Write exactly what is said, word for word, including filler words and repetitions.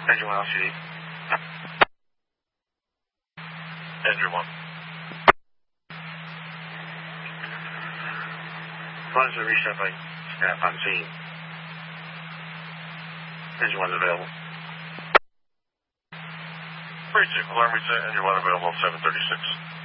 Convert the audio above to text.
Engine one L C D. Engine one. Funds are reached out by staff on scene. Engine one's available. Precinct, alarm reset, engine one available seven thirty-six.